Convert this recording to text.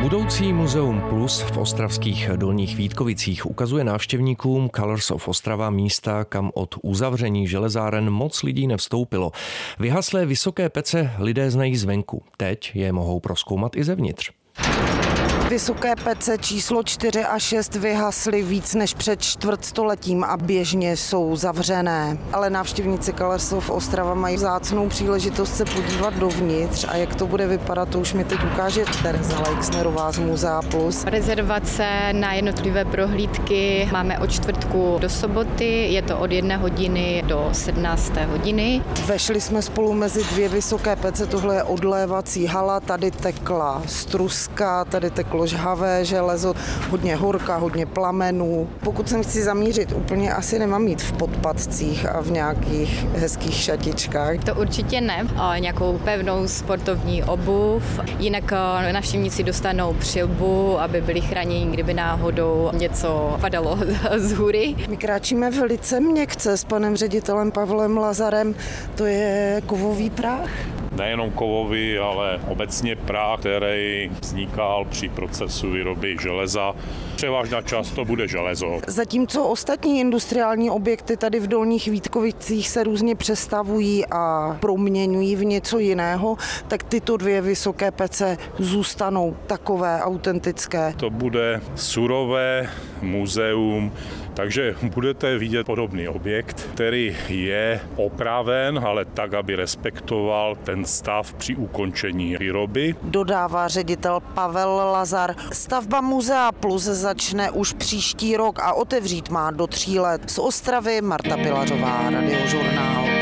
Budoucí Muzeum Plus v ostravských Dolních Vítkovicích ukazuje návštěvníkům Colors of Ostrava místa, kam od uzavření železáren moc lidí nevstoupilo. Vyhaslé vysoké pece lidé znají zvenku. Teď je mohou prozkoumat i zevnitř. Vysoké pece číslo 4 a 6 vyhasly víc než před čtvrtstoletím a běžně jsou zavřené. Ale návštěvníci Colors of Ostrava mají vzácnou příležitost se podívat dovnitř a jak to bude vypadat, to už mi teď ukáže Tereza Leixnerová z Muzea Plus. Rezervace na jednotlivé prohlídky máme od čtvrtku do soboty, je to od 1 hodiny do 17. hodiny. Vešli jsme spolu mezi dvě vysoké pece, tohle je odlévací hala, tady tekla struska, tady teklo žhavé železo, hodně horka, hodně plamenů. Pokud se chci zamířit, úplně asi nemám jít v podpatcích a v nějakých hezkých šatičkách. To určitě ne, nějakou pevnou sportovní obuv, jinak návštěvníci dostanou přilbu, aby byli chráněni, kdyby náhodou něco padalo z hůry. My kráčíme velice měkce s panem ředitelem Pavlem Lazarem, to je kovový prach. Nejenom kovový, ale obecně prach, který vznikal při procesu výroby železa. Převážná část to bude železo. Zatímco ostatní industriální objekty tady v Dolních Vítkovicích se různě přestavují a proměňují v něco jiného, tak tyto dvě vysoké pece zůstanou takové autentické. To bude surové muzeum, takže budete vidět podobný objekt, který je opraven, ale tak, aby respektoval ten stav při ukončení výroby. Dodává ředitel Pavel Lazar. Stavba Muzea Plus začne už příští rok a otevřít má do 3 let. Z Ostravy Marta Pilařová, Radiožurnál.